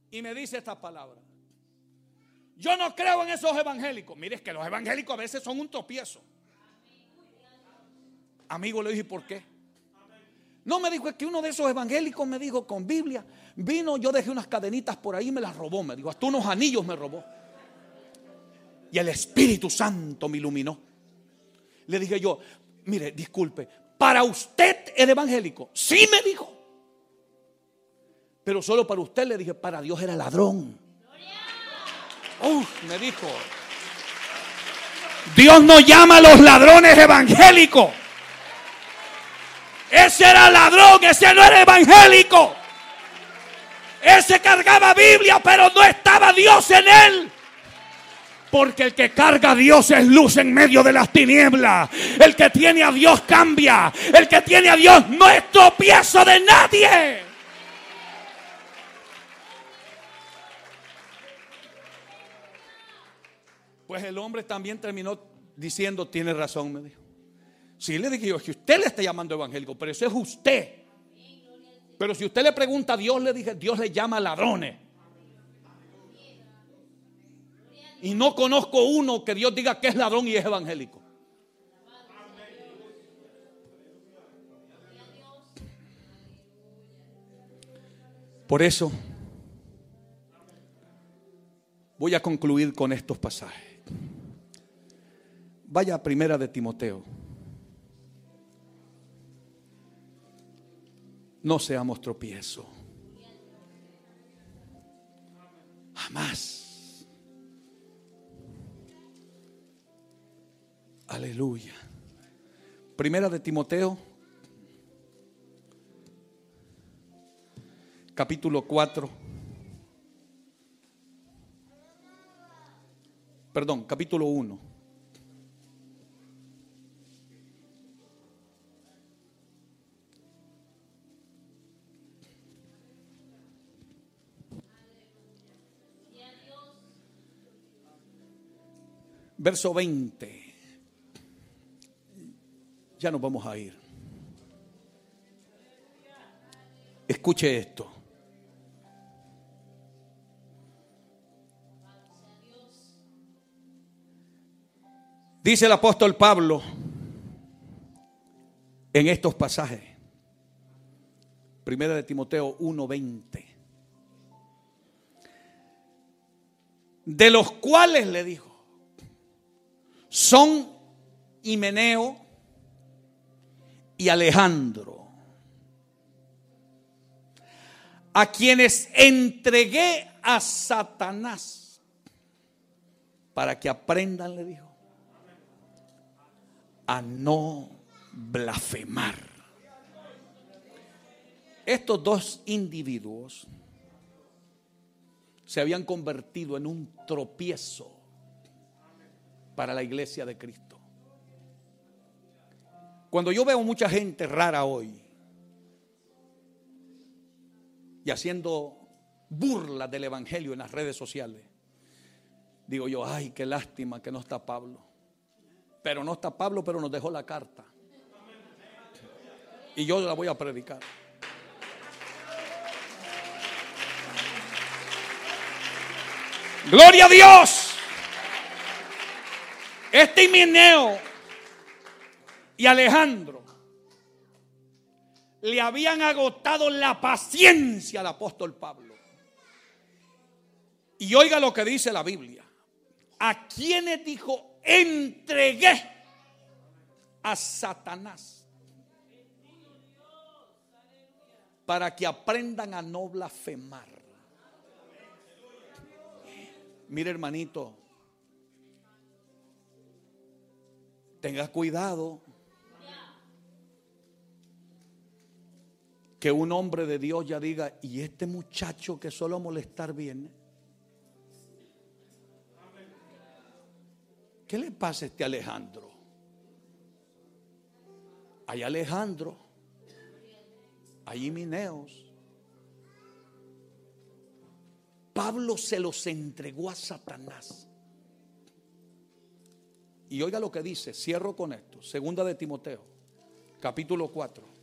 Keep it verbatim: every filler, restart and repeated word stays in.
y me dice estas palabras: yo no creo en esos evangélicos. Mire, es que los evangélicos a veces son un tropiezo. Amigo, le dije, ¿por qué? No, me dijo, es que uno de esos evangélicos, me dijo, con Biblia, vino, yo dejé unas cadenitas por ahí y me las robó. Me dijo, hasta unos anillos me robó. Y el Espíritu Santo me iluminó. Le dije yo, mire, disculpe, ¿para usted es evangélico? Sí, me dijo. Pero solo para usted, le dije, para Dios era ladrón. Uf, me dijo, Dios no llama a los ladrones evangélicos. Ese era ladrón, ese no era evangélico. Ese cargaba Biblia, pero no estaba Dios en él. Porque el que carga a Dios es luz en medio de las tinieblas. El que tiene a Dios cambia. El que tiene a Dios no es tropiezo de nadie. Pues el hombre también terminó diciendo, tiene razón, me dijo. Sí, le dije yo, que usted le está llamando evangélico, pero eso es usted. Pero si usted le pregunta a Dios, le dije, Dios le llama ladrones. Y no conozco uno que Dios diga que es ladrón y es evangélico. Por eso voy a concluir con estos pasajes. Vaya a Primera de Timoteo. No seamos tropiezo. Jamás. Aleluya. Primera de Timoteo, capítulo cuatro. Perdón, capítulo uno. Verso veinte. Ya nos vamos a ir. Escuche esto. Dice el apóstol Pablo en estos pasajes. Primera de Timoteo uno veinte. De los cuales le dijo, son Himeneo y Alejandro, a quienes entregué a Satanás para que aprendan, le dijo, a no blasfemar. Estos dos individuos se habían convertido en un tropiezo para la iglesia de Cristo. Cuando yo veo mucha gente rara hoy y haciendo burla del evangelio en las redes sociales, digo yo, ay, qué lástima que no está Pablo. Pero no está Pablo, pero nos dejó la carta. Y yo la voy a predicar. Gloria a Dios. Este Himeneo y Alejandro le habían agotado la paciencia al apóstol Pablo. Y oiga lo que dice la Biblia. ¿A quienes dijo? Entregué a Satanás para que aprendan a no blasfemar. Mire, hermanito, tenga cuidado que un hombre de Dios ya diga, y este muchacho que solo a molestar viene. ¿Qué le pasa a este Alejandro? Hay Alejandro, hay Himeneos. Pablo se los entregó a Satanás. Y oiga lo que dice, cierro con esto. Segunda de Timoteo, capítulo cuatro.